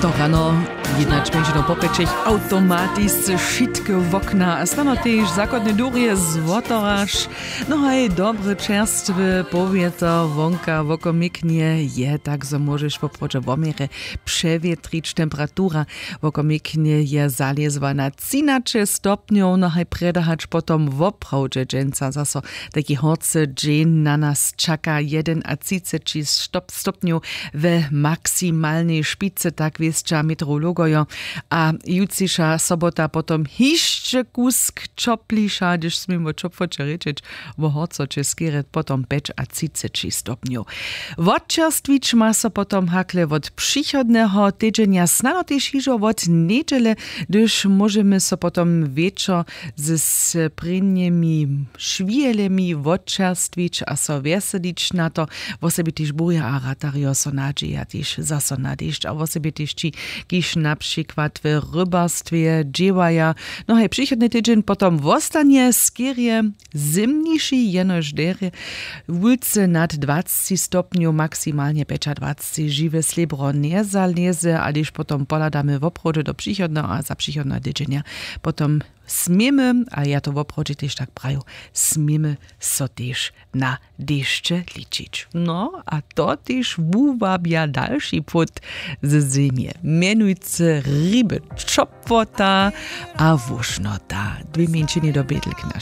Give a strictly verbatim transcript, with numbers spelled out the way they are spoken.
To rano jedna čmenšino popečeć automatisce šitke w okna, a stano tež zakodne durje zvotoraš. No haj, dobre čerstve povieto vonka vokomiknie je, tak zo môžeš poproče vomere převietrič. Temperatura vokomiknie je zaliezva na trzynaście stopňov, no haj predahač potom vopravdže dženca zaso taki horce džen na nas čaka tridsať jeden stopňov v maximalnej špice, tak viesča meteorologojo. A juciša sobota potom hišče kusk čopliša, když smimo čopfoče rečič, vo horco českere potom päť a tridsať stopňov. Odčerstvič ma so potom hakle od przychodného tydzenia, snano tež hižo od nedele, když môžeme so potom večer s prinjemi švielemi odčerstvič a so veselič na to, vo sebi tež buja a ratario so nadžija tež zaso na dešť, a vo sebi tež či kiž například v rybarstwie dziewaja. No hej, przychodny tydzień potom wostanie skierie zimniejszy jenoż dery, wulce nad dwadzieścia stopniów, maksymalnie dwadzieścia pięć, żywe slebro nie zaleze, ależ potom poladamy w oprodzie do przychodnego, a za przychodnego tydzienia potom smiemy, a ja to w oprodzie też tak praju, smiemy so też na deszcze liczyć. No, a to też wuwabia dalszy put z zimie. Mianujcy ryby, czopwota a wušnota. Dwie mięczyny do bydlk nasz.